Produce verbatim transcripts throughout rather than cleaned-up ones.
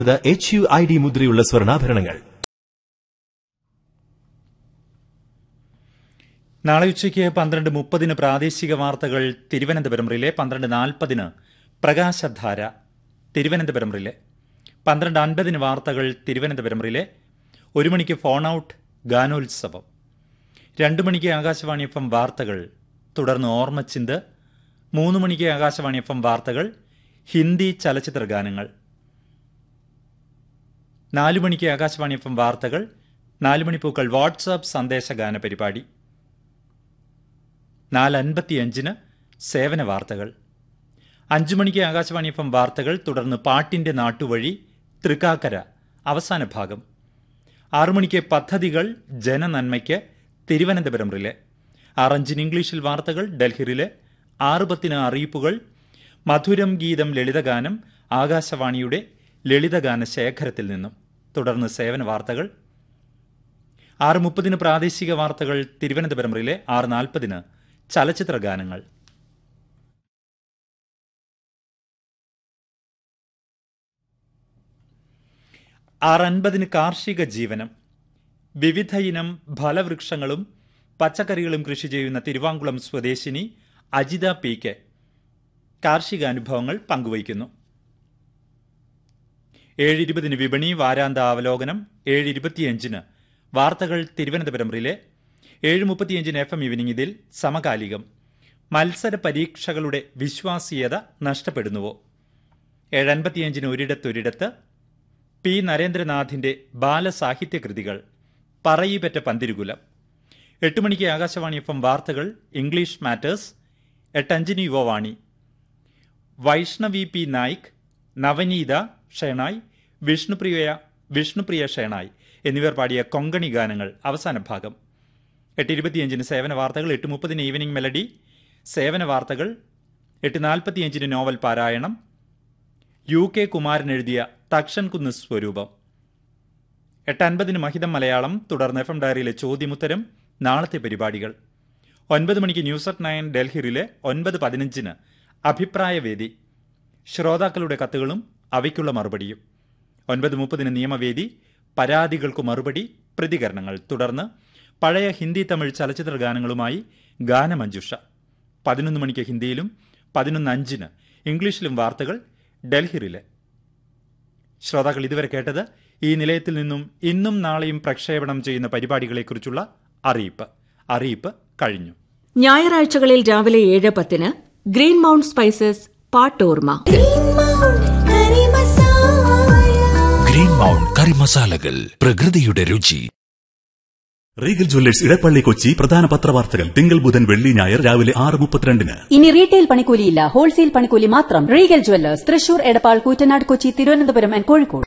H U I D മുദ്രയുള്ള സ്വർണ്ണാഭരണങ്ങൾ. നാളെ ഉച്ചയ്ക്ക് പന്ത്രണ്ട് മുപ്പതിന് പ്രാദേശിക വാർത്തകൾ തിരുവനന്തപുരം റിലേ, പന്ത്രണ്ട് നാൽപ്പതിന് പ്രകാശധാര തിരുവനന്തപുരം റിലേ, പന്ത്രണ്ട് അൻപതിന് വാർത്തകൾ തിരുവനന്തപുരം റിലേ, ഒരു മണിക്ക് ഫോൺ ഔട്ട് ഗാനോത്സവം, രണ്ടു മണിക്ക് ആകാശവാണി എഫ് എം വാർത്തകൾ, തുടർന്ന് ഓർമ്മച്ചിന്ത്, മൂന്ന് മണിക്ക് ആകാശവാണി എഫ് എം വാർത്തകൾ ഹിന്ദി ചലച്ചിത്ര ഗാനങ്ങൾ, നാലു മണിക്ക് ആകാശവാണി എഫ് എം വാർത്തകൾ, നാല് മണിപ്പൂക്കൾ വാട്സാപ്പ് സന്ദേശ ഗാന പരിപാടി, നാല് അൻപത്തിയഞ്ചിന് സേവന വാർത്തകൾ, അഞ്ചു മണിക്ക് ആകാശവാണി എഫ് എം വാർത്തകൾ, തുടർന്ന് പാട്ടിന്റെ നാട്ടുവഴി തൃക്കാക്കര അവസാന ഭാഗം, ആറു മണിക്ക് പദ്ധതികൾ ജനനന്മയ്ക്ക് തിരുവനന്തപുരം റിലേ, ആറഞ്ചിന് ഇംഗ്ലീഷിൽ വാർത്തകൾ ഡൽഹി റിലേ, ആറ് പത്തിന് അറിയിപ്പുകൾ, മധുരം ഗീതം ലളിതഗാനം ആകാശവാണിയുടെ ലളിതഗാന ശേഖരത്തിൽ നിന്നും, തുടർന്ന് സേവന വാർത്തകൾ, ആറ് മുപ്പതിന് പ്രാദേശിക വാർത്തകൾ തിരുവനന്തപുരം റിലേ, ആറ് നാൽപ്പതിന് ചലച്ചിത്ര ഗാനങ്ങൾ. ആറ് അൻപതിന് കാർഷിക ജീവനം, വിവിധ ഇനം ഫലവൃക്ഷങ്ങളും പച്ചക്കറികളും കൃഷി ചെയ്യുന്ന തിരുവാങ്കുളം സ്വദേശിനി അജിത പി കെ കാർഷിക അനുഭവങ്ങൾ പങ്കുവയ്ക്കുന്നു. ഏഴ് ഇരുപതിന് വിപണി വാരാന്ത അവലോകനം, ഏഴ് ഇരുപത്തിയഞ്ചിന് വാർത്തകൾ തിരുവനന്തപുരം റിലേ, ഏഴ് മുപ്പത്തിയഞ്ചിന് എഫ് എം ഈവനിംഗ് ഇതിൽ സമകാലികം, മത്സര പരീക്ഷകളുടെ വിശ്വാസീയത നഷ്ടപ്പെടുന്നുവോ, ഏഴ് അൻപത്തിയഞ്ചിന് ഒരിടത്തൊരിടത്ത് പി നരേന്ദ്രനാഥിന്റെ ബാലസാഹിത്യ കൃതികൾ പറയിപ്പറ്റ പന്തിരുകുലം, എട്ട് മണിക്ക് ആകാശവാണി എഫ് എം വാർത്തകൾ English matters, എട്ടഞ്ചിന് Yuvavani, Vaishnavi P Naik, Navaneetha Shenoy, Vishnupriya Vishnupriya Shenoy എന്നിവർ പാടിയ കൊങ്കണി ഗാനങ്ങൾ അവസാന ഭാഗം, എട്ട് ഇരുപത്തിയഞ്ചിന് സേവന വാർത്തകൾ, എട്ട് മുപ്പതിന് ഈവനിംഗ് മെലഡി സേവന വാർത്തകൾ, എട്ട് നാൽപ്പത്തിയഞ്ചിന് നോവൽ പാരായണം യു കെ കുമാരൻ എഴുതിയ തക്ഷൻ കുന്ന് സ്വരൂപം, എട്ട് അൻപതിന് മഹിതം മലയാളം, തുടർന്ന് എഫ് എം ഡയറിയിലെ ചോദ്യമുത്തരം നാളത്തെ പരിപാടികൾ, ഒൻപത് മണിക്ക് news at nine Delhi relay, ഒൻപത് പതിനഞ്ചിന് അഭിപ്രായവേദി ശ്രോതാക്കളുടെ കത്തുകളും അവയ്ക്കുള്ള മറുപടിയും, ഒൻപത് മുപ്പതിന് നിയമവേദി പരാതികൾക്കു മറുപടി പ്രതികരണങ്ങൾ, തുടർന്ന് പഴയ ഹിന്ദി തമിഴ് ചലച്ചിത്ര ഗാനങ്ങളുമായി ഗാനമഞ്ജുഷ, പതിനൊന്ന് മണിക്ക് ഹിന്ദിയിലും പതിനൊന്ന് അഞ്ചിന് ഇംഗ്ലീഷിലും വാർത്തകൾ ഡൽഹി റിലേ. ശ്രോതാക്കൾ ഇതുവരെ കേട്ടത് ഈ നിലയത്തിൽ നിന്നും ഇന്നും നാളെയും പ്രക്ഷേപണം ചെയ്യുന്ന പരിപാടികളെക്കുറിച്ചുള്ള അറിയിപ്പ്. അറിയിപ്പ് കഴിഞ്ഞു. ഞായറാഴ്ചകളിൽ രാവിലെ ഏഴ് പത്തിന് green mount spices പാട്ടോർമ. Green mount കറി മസാലകൾ, പ്രകൃതിയുടെ രുചി. റീഗൽ ജ്വല്ലേഴ്സ് ഇടപ്പള്ളി കൊച്ചി പ്രധാന പത്രവാർത്തകൾ തിങ്കൾ ബുധൻ വെള്ളി ഞായർ രാവിലെ ആറ് മുപ്പത്തിരണ്ടിന്. ഇനി റീറ്റെയിൽ പണിക്കൂലിയില്ല, ഹോൾസെയിൽ പണിക്കൂലി മാത്രം. Regal Jewellers Thrissur, Edappal, Koottanad, Kochi, Thiruvananthapuram and Kozhikode.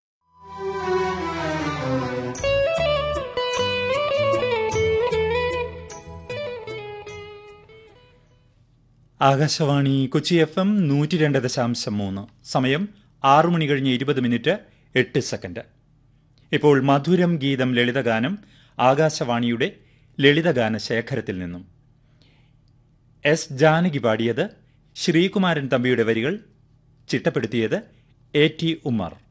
Akashvani Kochi F M നൂറ്റി രണ്ട് ദശാംശം മൂന്ന്. സമയം ആറു മണി കഴിഞ്ഞ് ഇരുപത് മിനിറ്റ് എട്ട് സെക്കൻഡ്. ഇപ്പോൾ മധുരം ഗീതം ലളിതഗാനം ആകാശവാണിയുടെ ലളിതഗാന ശേഖരത്തിൽ നിന്നും. എസ് ജാനകി പാടിയത്, ശ്രീകുമാരൻ തമ്പിയുടെ വരികൾ ചിട്ടപ്പെടുത്തിയത് എ ടി ഉമ്മർ.